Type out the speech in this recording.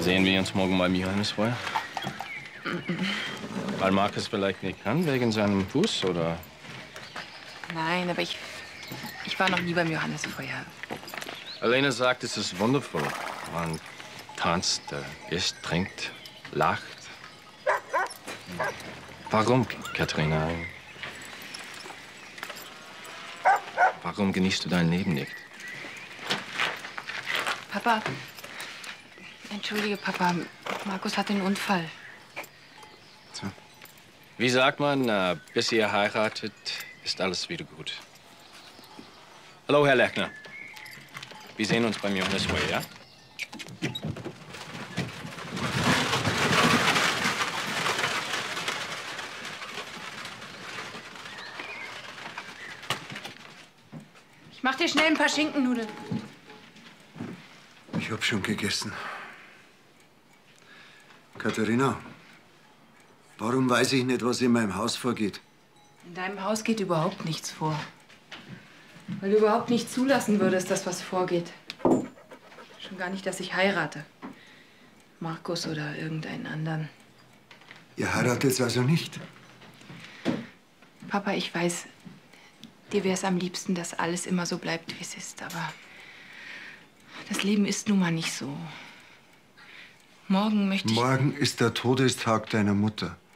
Sehen wir uns morgen beim Johannesfeuer? Weil Markus vielleicht nicht kann, wegen seinem Fuß, oder? Nein, aber ich war noch nie beim Johannesfeuer. Alena sagt, es ist wundervoll. Man tanzt, isst, trinkt, lacht. Warum, Katharina? Warum genießt du dein Leben nicht? Papa, entschuldige, Papa, Markus hat einen Unfall. So. Wie sagt man, bis ihr heiratet, ist alles wieder gut. Hallo, Herr Lechner. Wir sehen uns beim Johannesfeuer, ja? Ich mach dir schnell ein paar Schinkennudeln. Ich hab schon gegessen. Katharina, warum weiß ich nicht, was in meinem Haus vorgeht? In deinem Haus geht überhaupt nichts vor. Weil du überhaupt nicht zulassen würdest, dass was vorgeht. Schon gar nicht, dass ich heirate. Markus oder irgendeinen anderen. Ihr heiratet also nicht? Papa, ich weiß, dir wäre es am liebsten, dass alles immer so bleibt, wie es ist. Aber das Leben ist nun mal nicht so. Morgen möchte ich... Morgen ist der Todestag deiner Mutter.